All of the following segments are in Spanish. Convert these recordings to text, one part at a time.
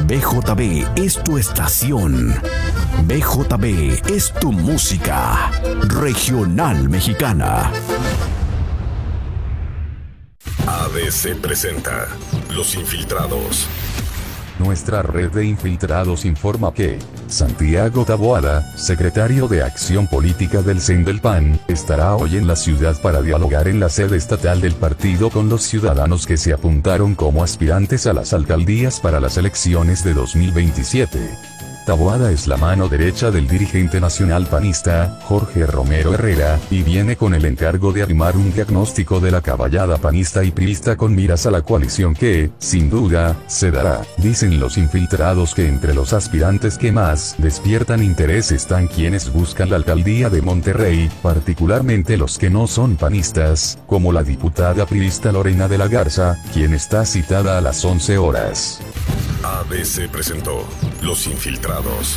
BJB es tu estación. BJB es tu música regional mexicana. ABC presenta Los Infiltrados. Nuestra red de infiltrados informa que Santiago Taboada, secretario de Acción Política del CEN del PAN, estará hoy en la ciudad para dialogar en la sede estatal del partido con los ciudadanos que se apuntaron como aspirantes a las alcaldías para las elecciones de 2027. Taboada es la mano derecha del dirigente nacional panista, Jorge Romero Herrera, y viene con el encargo de armar un diagnóstico de la caballada panista y priista con miras a la coalición que, sin duda, se dará. Dicen los infiltrados que entre los aspirantes que más despiertan interés están quienes buscan la alcaldía de Monterrey, particularmente los que no son panistas, como la diputada priista Lorena de la Garza, quien está citada a las 11 horas. ABC presentó Los Infiltrados.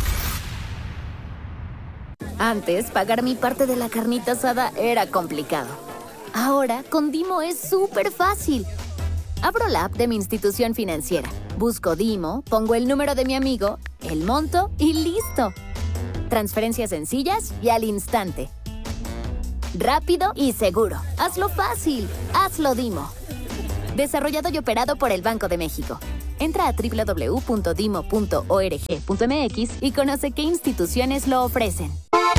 Antes, pagar mi parte de la carnita asada era complicado. Ahora, con Dimo es súper fácil. Abro la app de mi institución financiera, busco Dimo, pongo el número de mi amigo, el monto y ¡listo! Transferencias sencillas y al instante. Rápido y seguro. Hazlo fácil. Hazlo Dimo. Desarrollado y operado por el Banco de México. Entra a www.dimo.org.mx y conoce qué instituciones lo ofrecen.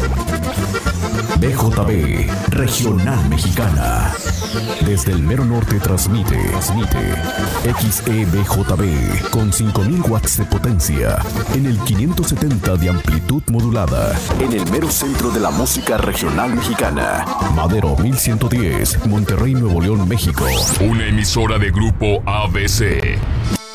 BJB Regional Mexicana. Desde el mero norte transmite XEBJB con 5000 watts de potencia en el 570 de amplitud modulada en el mero centro de la música regional mexicana. Madero 1110, Monterrey, Nuevo León, México. Una emisora de Grupo ABC.